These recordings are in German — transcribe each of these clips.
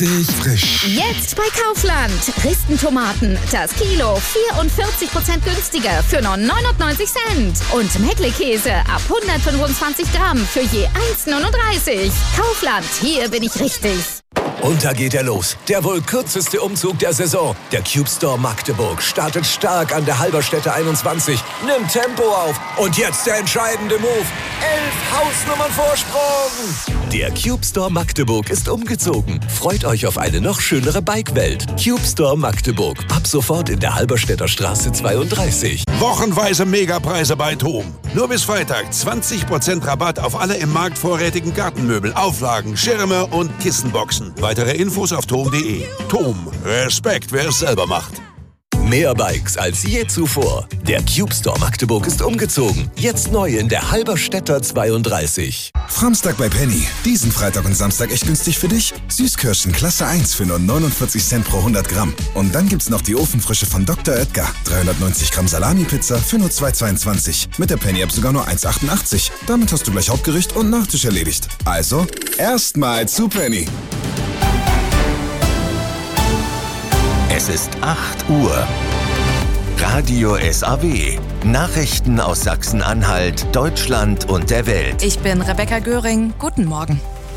Frisch. Jetzt bei Kaufland. Ristentomaten. Das Kilo 44% günstiger für nur 99 Cent. Und Meckle-Käse ab 125 Gramm für je 1,39. Kaufland, hier bin ich richtig. Und da geht er los. Der wohl kürzeste Umzug der Saison. Der Cube Store Magdeburg startet stark an der Halberstädter 21, nimmt Tempo auf. Und jetzt der entscheidende Move. 11 Hausnummern Vorsprung. Der Cube Store Magdeburg ist umgezogen. Freut euch auf eine noch schönere Bike-Welt. Cube Store Magdeburg. Ab sofort in der Halberstädter Straße 32. Wochenweise Megapreise bei TOM. Nur bis Freitag 20% Rabatt auf alle im Markt vorrätigen Gartenmöbel, Auflagen, Schirme und Kissenboxen. Weitere Infos auf tom.de. TOM. Respekt, wer es selber macht. Mehr Bikes als je zuvor. Der Cube Store Magdeburg ist umgezogen. Jetzt neu in der Halberstädter 32. Framstag bei Penny. Diesen Freitag und Samstag echt günstig für dich. Süßkirschen Klasse 1 für nur 49 Cent pro 100 Gramm. Und dann gibt's noch die Ofenfrische von Dr. Oetker. 390 Gramm Salami-Pizza für nur 2,22. Mit der Penny-App sogar nur 1,88. Damit hast du gleich Hauptgericht und Nachtisch erledigt. Also, erstmal zu Penny. Es ist 8 Uhr. Radio SAW. Nachrichten aus Sachsen-Anhalt, Deutschland und der Welt. Ich bin Rebecca Göring. Guten Morgen.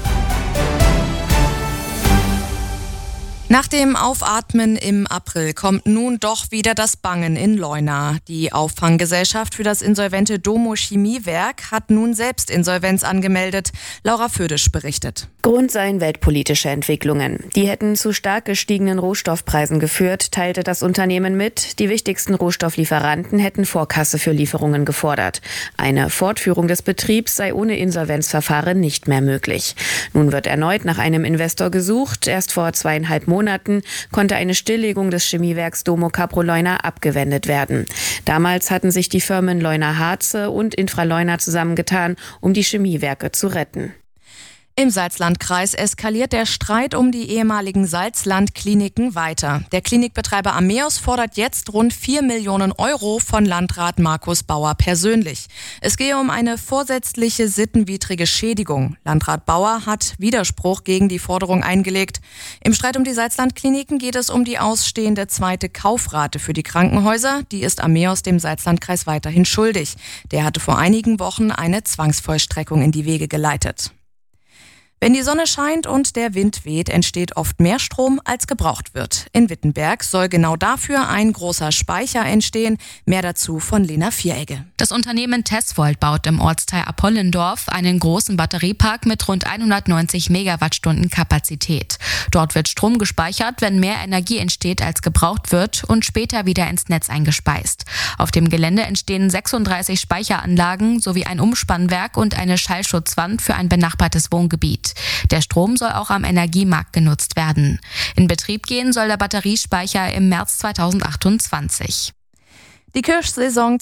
Nach dem Aufatmen im April kommt nun doch wieder das Bangen in Leuna. Die Auffanggesellschaft für das insolvente Domo Chemiewerk hat nun selbst Insolvenz angemeldet. Laura Födisch berichtet. Grund seien weltpolitische Entwicklungen. Die hätten zu stark gestiegenen Rohstoffpreisen geführt, teilte das Unternehmen mit. Die wichtigsten Rohstofflieferanten hätten Vorkasse für Lieferungen gefordert. Eine Fortführung des Betriebs sei ohne Insolvenzverfahren nicht mehr möglich. Nun wird erneut nach einem Investor gesucht. Erst vor 2,5 Monaten konnte eine Stilllegung des Chemiewerks Domo Caproleuner abgewendet werden. Damals hatten sich die Firmen Leuna Harze und Infraleuna zusammengetan, um die Chemiewerke zu retten. Im Salzlandkreis eskaliert der Streit um die ehemaligen Salzlandkliniken weiter. Der Klinikbetreiber Ameos fordert jetzt rund 4 Millionen Euro von Landrat Markus Bauer persönlich. Es gehe um eine vorsätzliche sittenwidrige Schädigung. Landrat Bauer hat Widerspruch gegen die Forderung eingelegt. Im Streit um die Salzlandkliniken geht es um die ausstehende zweite Kaufrate für die Krankenhäuser. Die ist Ameos dem Salzlandkreis weiterhin schuldig. Der hatte vor einigen Wochen eine Zwangsvollstreckung in die Wege geleitet. Wenn die Sonne scheint und der Wind weht, entsteht oft mehr Strom, als gebraucht wird. In Wittenberg soll genau dafür ein großer Speicher entstehen. Mehr dazu von Lena Vieregge. Das Unternehmen Tesvolt baut im Ortsteil Apollendorf einen großen Batteriepark mit rund 190 Megawattstunden Kapazität. Dort wird Strom gespeichert, wenn mehr Energie entsteht, als gebraucht wird und später wieder ins Netz eingespeist. Auf dem Gelände entstehen 36 Speicheranlagen sowie ein Umspannwerk und eine Schallschutzwand für ein benachbartes Wohngebiet. Der Strom soll auch am Energiemarkt genutzt werden. In Betrieb gehen soll der Batteriespeicher im März 2028. Die Kirschsaison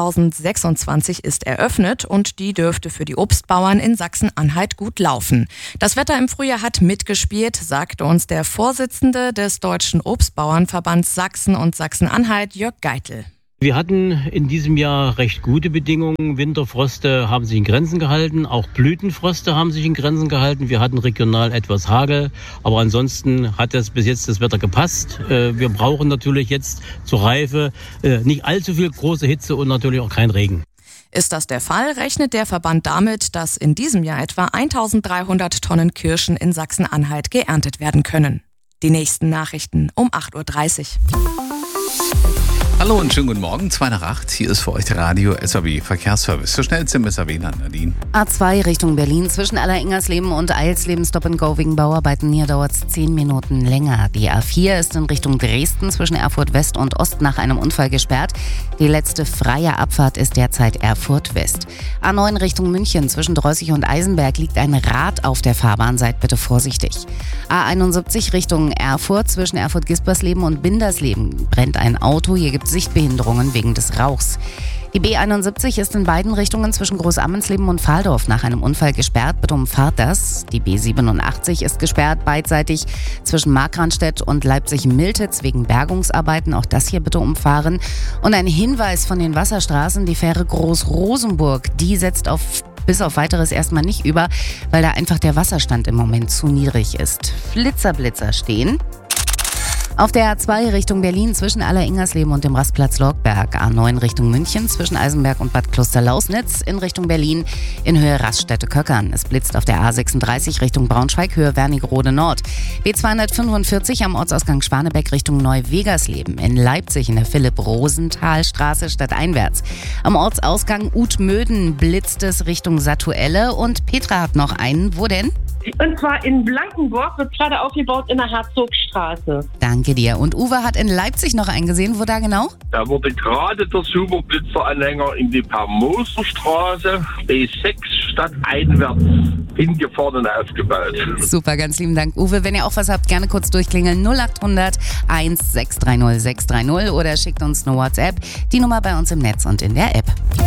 2026 ist eröffnet und die dürfte für die Obstbauern in Sachsen-Anhalt gut laufen. Das Wetter im Frühjahr hat mitgespielt, sagte uns der Vorsitzende des Deutschen Obstbauernverbands Sachsen und Sachsen-Anhalt, Jörg Geitel. Wir hatten in diesem Jahr recht gute Bedingungen. Winterfroste haben sich in Grenzen gehalten, auch Blütenfroste haben sich in Grenzen gehalten. Wir hatten regional etwas Hagel, aber ansonsten hat es bis jetzt das Wetter gepasst. Wir brauchen natürlich jetzt zur Reife nicht allzu viel große Hitze und natürlich auch kein Regen. Ist das der Fall, rechnet der Verband damit, dass in diesem Jahr etwa 1300 Tonnen Kirschen in Sachsen-Anhalt geerntet werden können. Die nächsten Nachrichten um 8.30 Uhr. Hallo und schönen guten Morgen, 7:02. Hier ist für euch der Radio SAW Verkehrsservice. So schnell zum SAW nach Nadine. A2 Richtung Berlin zwischen Aller-Ingersleben und Eilsleben Stop and Go wegen Bauarbeiten. Hier dauert es 10 Minuten länger. Die A4 ist in Richtung Dresden zwischen Erfurt West und Ost nach einem Unfall gesperrt. Die letzte freie Abfahrt ist derzeit Erfurt West. A9 Richtung München zwischen Dreußig und Eisenberg liegt ein Rad auf der Fahrbahn. Seid bitte vorsichtig. A71 Richtung Erfurt zwischen Erfurt-Gispersleben und Bindersleben brennt ein Auto. Hier gibt es Sichtbehinderungen wegen des Rauchs. Die B71 ist in beiden Richtungen zwischen Großammensleben und Pfahldorf nach einem Unfall gesperrt. Bitte umfahrt das. Die B87 ist gesperrt beidseitig zwischen Markranstädt und Leipzig-Miltitz wegen Bergungsarbeiten. Auch das hier bitte umfahren. Und ein Hinweis von den Wasserstraßen, die Fähre Groß-Rosenburg, die setzt auf bis auf Weiteres erstmal nicht über, weil da einfach der Wasserstand im Moment zu niedrig ist. Blitzer stehen. Auf der A2 Richtung Berlin zwischen Aller-Ingersleben und dem Rastplatz Lorgberg. A9 Richtung München zwischen Eisenberg und Bad Kloster-Lausnitz. In Richtung Berlin in Höhe Raststätte-Köckern. Es blitzt auf der A36 Richtung Braunschweig, Höhe Wernigerode Nord. B245 am Ortsausgang Schwanebeck Richtung Neu-Wegersleben. In Leipzig in der Philipp-Rosenthal-Straße stadteinwärts. Am Ortsausgang Utmöden blitzt es Richtung Satuelle. Und Petra hat noch einen. Wo denn? Und zwar in Blankenburg, wird gerade aufgebaut in der Herzogstraße. Danke dir. Und Uwe hat in Leipzig noch einen gesehen. Wo da genau? Da wurde gerade der Superblitzeranhänger in die Permoserstraße B6 stadteinwärts hingefahren und aufgebaut. Super, ganz lieben Dank, Uwe. Wenn ihr auch was habt, gerne kurz durchklingeln. 0800 1630 630 oder schickt uns eine WhatsApp. Die Nummer bei uns im Netz und in der App.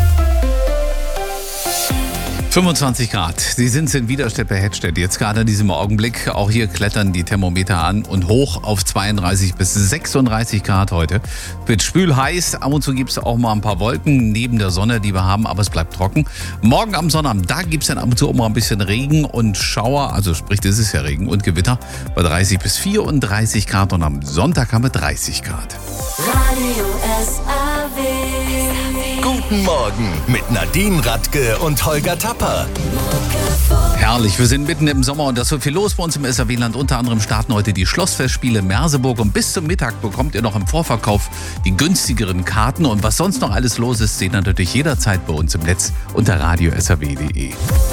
25 Grad. Sie sind in Widerstedt bei Hettstedt. Jetzt gerade in diesem Augenblick. Auch hier klettern die Thermometer an und hoch auf 32 bis 36 Grad heute. Wird spülheiß. Ab und zu gibt es auch mal ein paar Wolken neben der Sonne, die wir haben, aber es bleibt trocken. Morgen am Sonnabend, da gibt es dann ab und zu auch mal ein bisschen Regen und Schauer. Also sprich, das ist ja Regen und Gewitter bei 30 bis 34 Grad. Und am Sonntag haben wir 30 Grad. Radio SAW. Guten Morgen mit Nadine Radke und Holger Tapper. Herrlich, wir sind mitten im Sommer und da ist so viel los bei uns im SAW-Land. Unter anderem starten heute die Schlossfestspiele Merseburg und bis zum Mittag bekommt ihr noch im Vorverkauf die günstigeren Karten. Und was sonst noch alles los ist, seht ihr natürlich jederzeit bei uns im Netz unter radio-saw.de.